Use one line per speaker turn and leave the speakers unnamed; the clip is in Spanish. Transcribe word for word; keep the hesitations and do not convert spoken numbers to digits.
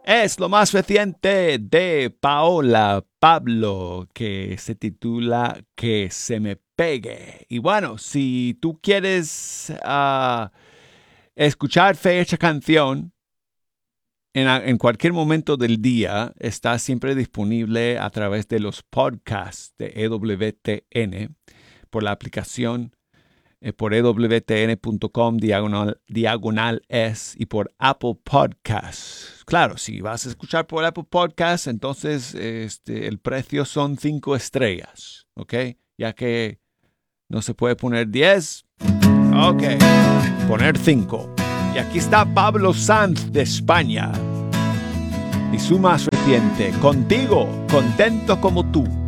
es lo más reciente de Paola Pablo, que se titula Que se me pegue. Y bueno, si tú quieres uh, escuchar Fecha Canción en, en cualquier momento del día, está siempre disponible a través de los podcasts de E W T N por la aplicación eh, por e w t n punto com diagonal, diagonal es y por Apple Podcasts. Claro, si vas a escuchar por Apple Podcasts, entonces este, el precio son cinco estrellas, ¿ok? Ya que no se puede poner diez, ok, poner cinco. Y aquí está Pablo Sanz de España y su más reciente, Contigo, contento como tú.